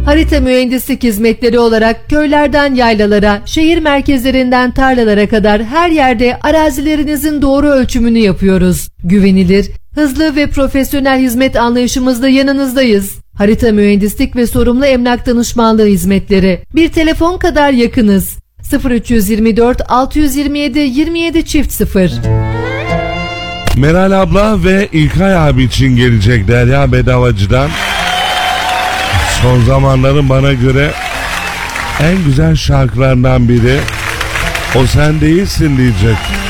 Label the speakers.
Speaker 1: Harita mühendislik hizmetleri olarak köylerden yaylalara, şehir merkezlerinden tarlalara kadar her yerde arazilerinizin doğru ölçümünü yapıyoruz. Güvenilir, hızlı ve profesyonel hizmet anlayışımızla yanınızdayız. Harita mühendislik ve sorumlu emlak danışmanlığı hizmetleri. Bir telefon kadar yakınız. 0324 627 27 çift 0.
Speaker 2: Meral abla ve İlkay abi için gelecek Derya Bedavacı'dan. Son zamanların bana göre en güzel şarkılarından biri. O sen değilsin diyecek.